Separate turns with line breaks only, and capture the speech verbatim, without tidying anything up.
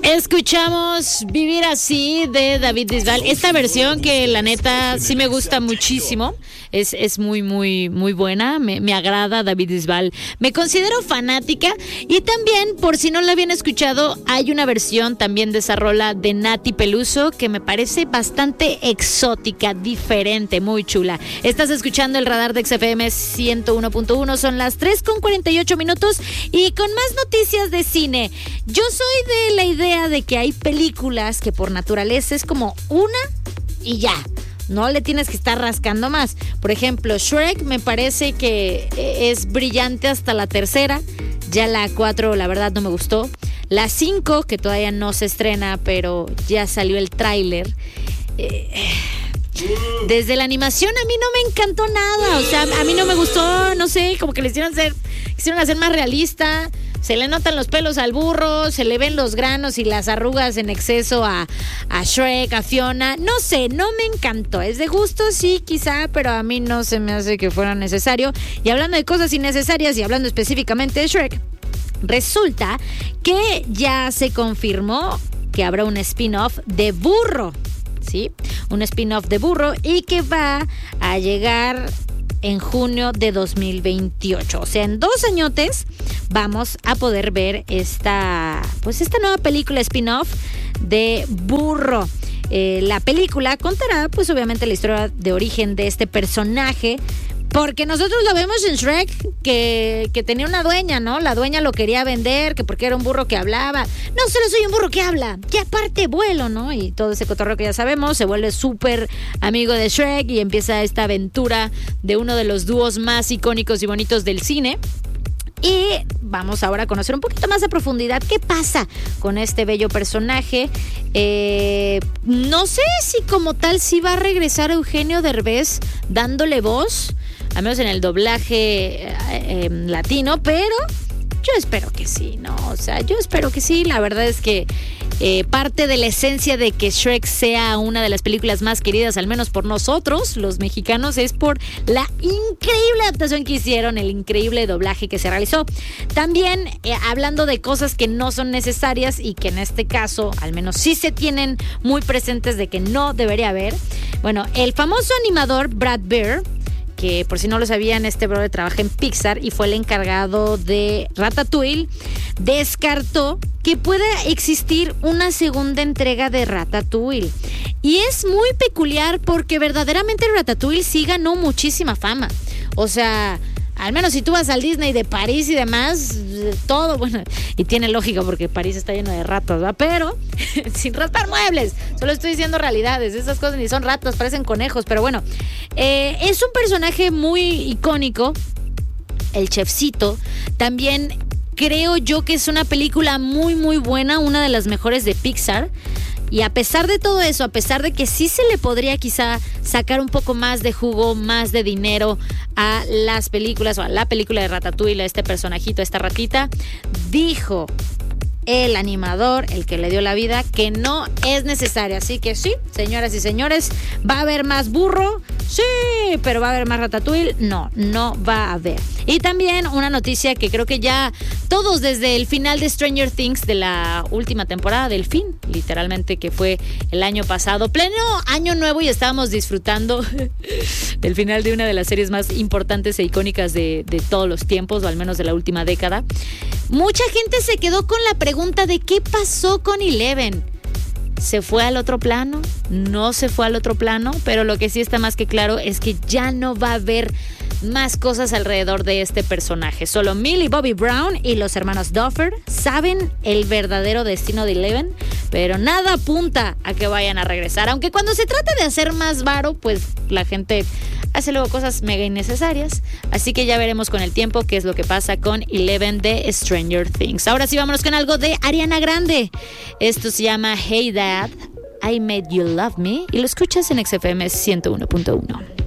Escuchamos Vivir Así de David Bisbal. Esta versión que la neta sí me gusta muchísimo. Es, es muy, muy, muy buena. Me, me agrada David Bisbal. Me considero fanática. Y también, por si no la habían escuchado, hay una versión también de esa rola de Nati Peluso que me parece bastante exótica, diferente, muy chula. Estás escuchando el radar de X F M ciento uno punto uno. Son las tres con cuarenta y ocho minutos. Y con más noticias de cine. Yo soy de la idea de que hay películas que por naturaleza es como una y ya. No le tienes que estar rascando más. Por ejemplo, Shrek me parece que es brillante hasta la tercera. Ya la cuatro, la verdad, no me gustó. La cinco, que todavía no se estrena, pero ya salió el tráiler. Eh, desde la animación a mí no me encantó nada. O sea, a mí no me gustó, no sé, como que le hicieron hacer, quisieron hacer más realista. Se le notan los pelos al burro, se le ven los granos y las arrugas en exceso a, a Shrek, a Fiona. No sé, no me encantó. Es de gusto, sí, quizá, pero a mí no se me hace que fuera necesario. Y hablando de cosas innecesarias y hablando específicamente de Shrek, resulta que ya se confirmó que habrá un spin-off de Burro, ¿sí? Un spin-off de Burro y que va a llegar en junio de dos mil veintiocho. O sea, en dos añotes vamos a poder ver esta, pues esta nueva película spin-off de Burro. Eh, la película contará, pues obviamente, la historia de origen de este personaje. Porque nosotros lo vemos en Shrek, que, que tenía una dueña, ¿no? La dueña lo quería vender, que porque era un burro que hablaba. No, solo soy un burro que habla, que aparte vuelo, ¿no? Y todo ese cotorreo que ya sabemos, se vuelve súper amigo de Shrek y empieza esta aventura de uno de los dúos más icónicos y bonitos del cine. Y vamos ahora a conocer un poquito más a profundidad qué pasa con este bello personaje. Eh, no sé si como tal sí va a regresar Eugenio Derbez dándole voz, al menos en el doblaje eh, eh, latino, pero yo espero que sí, ¿no? O sea, yo espero que sí. La verdad es que eh, parte de la esencia de que Shrek sea una de las películas más queridas, al menos por nosotros, los mexicanos, es por la increíble adaptación que hicieron, el increíble doblaje que se realizó. También eh, hablando de cosas que no son necesarias y que en este caso, al menos sí se tienen muy presentes de que no debería haber. Bueno, el famoso animador Brad Bird, que por si no lo sabían, este brother trabaja en Pixar y fue el encargado de Ratatouille, descartó que pueda existir una segunda entrega de Ratatouille. Y es muy peculiar porque verdaderamente Ratatouille sí ganó muchísima fama. O sea, al menos si tú vas al Disney de París y demás, todo, bueno, y tiene lógica porque París está lleno de ratas, ¿va? Pero sin raspar muebles, solo estoy diciendo realidades, esas cosas ni son ratas, parecen conejos, pero bueno, eh, es un personaje muy icónico, el chefcito. También creo yo que es una película muy muy buena, una de las mejores de Pixar. Y a pesar de todo eso, a pesar de que sí se le podría quizá sacar un poco más de jugo, más de dinero a las películas o a la película de Ratatouille, a este personajito, a esta ratita, dijo el animador, el que le dio la vida, que no es necesaria. Así que sí, señoras y señores, ¿va a haber más burro? Sí, pero ¿va a haber más Ratatouille? No, no va a haber. Y también una noticia que creo que ya todos desde el final de Stranger Things, de la última temporada, del fin, literalmente, que fue el año pasado, pleno año nuevo, y estábamos disfrutando del final de una de las series más importantes e icónicas de, de todos los tiempos, o al menos de la última década. Mucha gente se quedó con la pregunta de qué pasó con Eleven. ¿Se fue al otro plano? No se fue al otro plano, pero lo que sí está más que claro es que ya no va a haber más cosas alrededor de este personaje. Solo Millie Bobby Brown y los hermanos Duffer saben el verdadero destino de Eleven, pero nada apunta a que vayan a regresar. Aunque cuando se trata de hacer más varo, pues la gente hace luego cosas mega innecesarias. Así que ya veremos con el tiempo qué es lo que pasa con Eleven de Stranger Things. Ahora sí, vámonos con algo de Ariana Grande. Esto se llama Hey Dad, I Made You Love Me, y lo escuchas en X F M ciento uno punto uno.